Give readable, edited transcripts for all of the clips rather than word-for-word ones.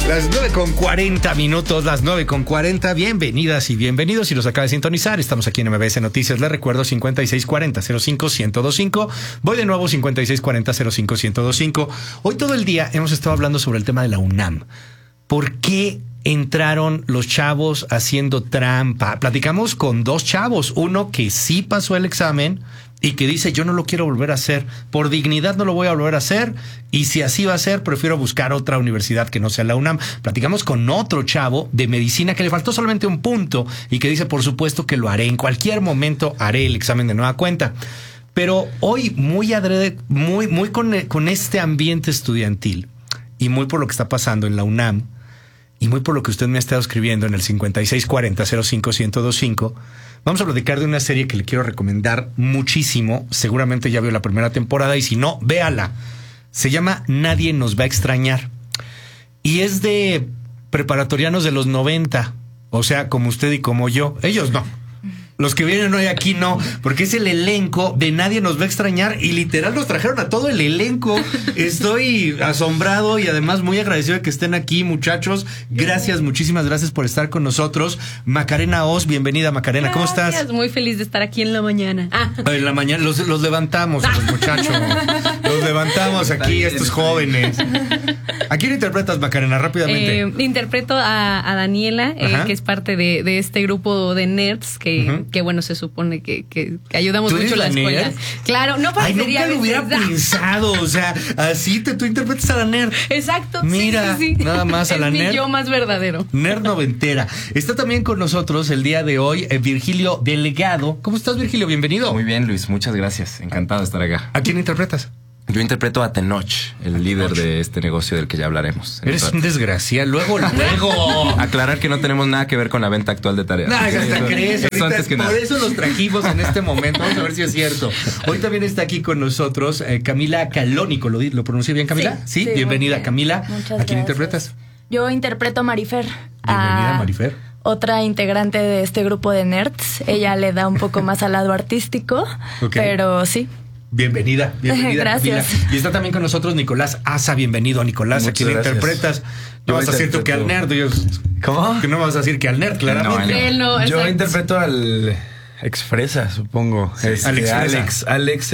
Las 9:40, las 9:40. Bienvenidas y bienvenidos. Si nos acaba de sintonizar, estamos aquí en MBS Noticias. Les recuerdo 5640-05-1025. Voy de nuevo 5640-05-1025. Hoy todo el día hemos estado hablando sobre el tema de la UNAM. ¿Por qué entraron los chavos haciendo trampa? Platicamos con dos chavos. Uno que sí pasó el examen y que dice, yo no lo quiero volver a hacer. Por dignidad no lo voy a volver a hacer. Y si así va a ser, prefiero buscar otra universidad que no sea la UNAM. Platicamos con otro chavo de medicina que le faltó solamente un punto y que dice, por supuesto que lo haré. En cualquier momento haré el examen de nueva cuenta. Pero hoy muy adrede, muy con este ambiente estudiantil y muy por lo que está pasando en la UNAM y muy por lo que usted me ha estado escribiendo en el 5640-05-1025, vamos a platicar de una serie que le quiero recomendar muchísimo. Seguramente ya vio la primera temporada y si no, véala. Se llama Nadie nos va a extrañar. Y es de preparatorianos de los 90. O sea, como usted y como yo. Ellos no. Los que vienen hoy aquí no, porque es el elenco de Nadie nos va a extrañar y literal nos trajeron a todo el elenco. Estoy asombrado y además muy agradecido de que estén aquí, muchachos. Gracias, muchísimas gracias por estar con nosotros. Macarena Oz, bienvenida, Macarena, ¿cómo estás? Muy feliz de estar aquí en la mañana. En la mañana los levantamos, los muchachos. Los levantamos aquí, estos jóvenes. ¿A quién interpretas, Macarena, rápidamente? Interpreto a Daniela, que es parte de este grupo de nerds que bueno, se supone que ayudamos mucho a la escuela. Nerd? Claro, no parecería. Ay, nunca lo hubiera pensado, o sea, así tú interpretas a la nerd. Exacto. Mira, sí. nada más a la nerd. Es mi yo más verdadero. Nerd noventera. Está también con nosotros el día de hoy Virgilio Delgado. ¿Cómo estás, Virgilio? Bienvenido. Muy bien, Luis, muchas gracias. Encantado de estar acá. ¿A quién interpretas? Yo interpreto a Tenoch, el líder de este negocio del que ya hablaremos. Eres un desgraciado. Luego. Aclarar que no tenemos nada que ver con la venta actual de tareas. Hasta crees. Eso antes que por nada. eso los trajimos en este momento. Vamos a ver si es cierto. Hoy también está aquí con nosotros Camila Calónico. ¿Lo pronuncié bien, Camila? Sí, bienvenida, Camila. Muchas ¿A quién gracias. interpretas? Yo interpreto a Marifer. Bienvenida, Marifer. Otra integrante de este grupo de nerds. Ella le da un poco más al lado artístico, pero sí. Bienvenida. Gracias. Camila. Y está también con nosotros Nicolás Asa. Bienvenido, Nicolás. Muchas ¿A quién gracias. interpretas? No vas a decir tú que al nerd. ¿Cómo? Que no vas a decir que al nerd, claramente. No, Yo exacto. interpreto al Expresa, supongo. Sí, al Expresa. Alex,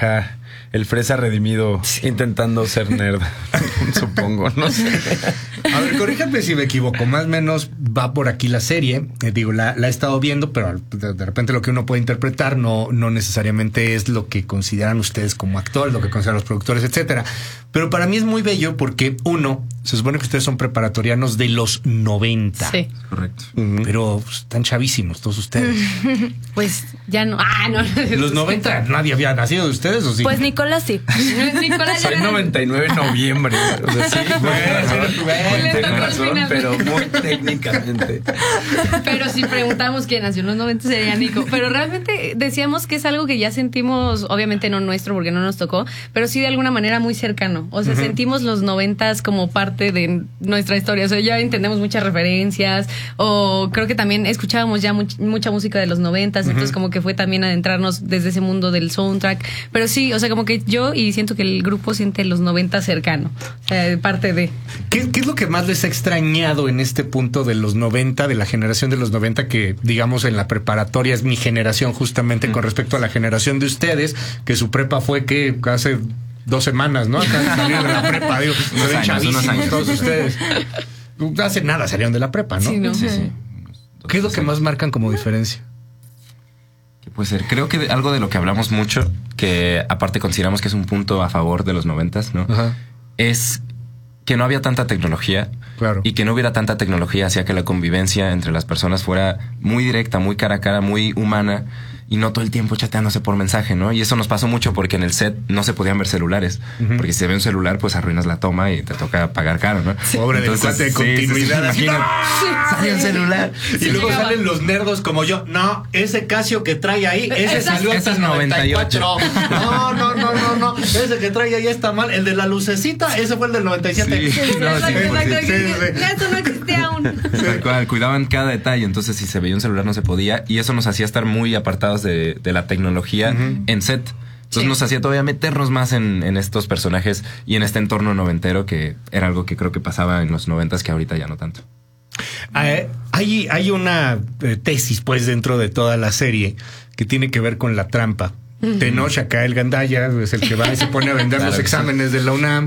el fresa redimido intentando ser nerd. Supongo, no sé. A ver, corríjame si me equivoco. Más o menos va por aquí la serie. La he estado viendo, pero de repente lo que uno puede interpretar no necesariamente es lo que consideran ustedes como actores, lo que consideran los productores, etcétera. Pero para mí es muy bello porque se supone que ustedes son preparatorianos de los 90. Sí. Correcto. Pero están chavísimos todos ustedes. Pues ya no. No. Los 90 nadie había nacido de ustedes, ¿o sí? Pues Nicolás sí. Nicolás Soy 99 de noviembre. O sea, sí, tienen razón, pero muy técnicamente. Pero si preguntamos quién nació en los 90 sería Nico. Pero realmente decíamos que es algo que ya sentimos, obviamente no nuestro porque no nos tocó, pero sí de alguna manera muy cercano. O sea, sentimos los 90s como parte de nuestra historia. O sea, ya entendemos muchas referencias o creo que también escuchábamos ya mucha música de los 90s, entonces como que fue también adentrarnos desde ese mundo del soundtrack. Pero sí, o sea, como que yo siento que el grupo siente los 90 cercano. O sea, parte de... ¿Qué es lo que más les ha extrañado en este punto de los 90, de la generación de los 90, que digamos en la preparatoria es mi generación justamente con respecto a la generación de ustedes, que su prepa fue que hace 2 semanas, ¿no? Acá de salir de la prepa, digo, se ven chavísimos todos ustedes. Hace nada salieron de la prepa, ¿no? Sí, ¿no? Sí. ¿Qué es lo que más marcan como diferencia? ¿Qué puede ser? Creo que algo de lo que hablamos mucho, que aparte consideramos que es un punto a favor de los 90s, ¿no? Ajá. Es que no había tanta tecnología. Claro. Y que no hubiera tanta tecnología hacía que la convivencia entre las personas fuera muy directa, muy cara a cara, muy humana y no todo el tiempo chateándose por mensaje, ¿no? Y eso nos pasó mucho porque en el set no se podían ver celulares. Porque si se ve un celular, pues arruinas la toma y te toca pagar caro, ¿no? Pobre del cuate de continuidad. Así, imagínate. sale el celular. Y luego llegaba. salen los nerdos como yo. No, ese Casio que trae ahí, ese salió hasta es el 98. 94. No. Ese que trae ahí está mal. El de la lucecita, ese fue el del 97. Sí. Esto no existía aún. Tal cual, cuidaban cada detalle. Entonces, si se veía un celular, no se podía. Y eso nos hacía estar muy apartados de la tecnología en set. Entonces nos hacía todavía meternos más en estos personajes y en este entorno noventero, que era algo que creo que pasaba en los 90s, que ahorita ya no tanto. Hay una tesis, pues, dentro de toda la serie que tiene que ver con la trampa. Tenoch, acá el gandaya, es el que va y se pone a vender los exámenes de la UNAM.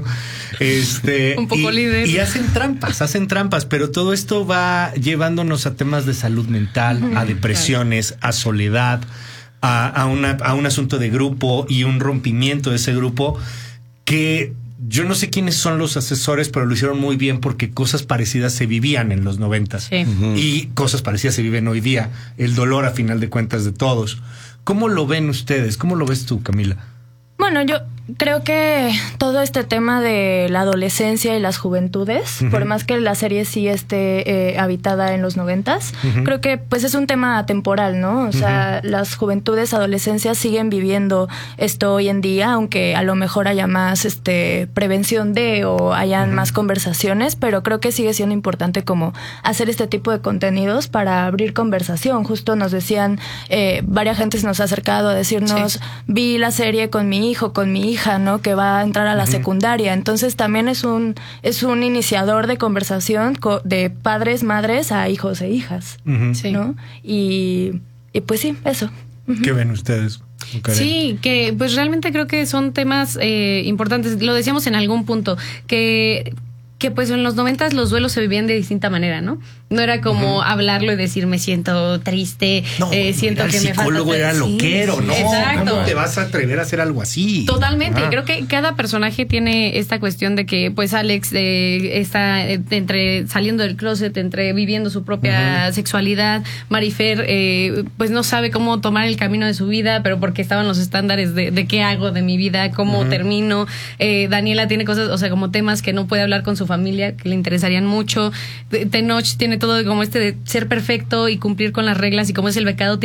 Un poco líder. Y hacen trampas, pero todo esto va llevándonos a temas de salud mental, a depresiones, a soledad, a un asunto de grupo y un rompimiento de ese grupo que yo no sé quiénes son los asesores, pero lo hicieron muy bien porque cosas parecidas se vivían en los 90s. Sí. Y cosas parecidas se viven hoy día. El dolor, a final de cuentas, de todos. ¿Cómo lo ven ustedes? ¿Cómo lo ves tú, Camila? Bueno, yo creo que todo este tema de la adolescencia y las juventudes, por más que la serie sí esté habitada en los 90s, creo que pues es un tema atemporal, ¿no? O sea, las juventudes, adolescencias siguen viviendo esto hoy en día, aunque a lo mejor haya más prevención o hayan más conversaciones, pero creo que sigue siendo importante como hacer este tipo de contenidos para abrir conversación. Justo nos decían, varias gentes nos ha acercado a decirnos, vi la serie con mi hijo, con mi hija, ¿no? Que va a entrar a la secundaria. Entonces también es un iniciador de conversación de padres, madres a hijos e hijas, ¿no? Y pues sí, eso. ¿Qué ven ustedes? Sí, que pues realmente creo que son temas importantes. Lo decíamos en algún punto, que pues en los 90s los duelos se vivían de distinta manera, ¿no? No era como hablarlo y decir me siento triste, siento que me falta. El psicólogo era loquero, ¿no? Exacto. ¿Cómo te vas a atrever a hacer algo así? Totalmente. Creo que cada personaje tiene esta cuestión de que pues Alex está entre saliendo del closet, entre viviendo su propia sexualidad. Marifer pues no sabe cómo tomar el camino de su vida, pero porque estaban los estándares de qué hago de mi vida, cómo termino. Daniela tiene cosas, o sea, como temas que no puede hablar con su familia, que le interesarían mucho. Tenoch tiene todo como de ser perfecto y cumplir con las reglas, y como es el becado,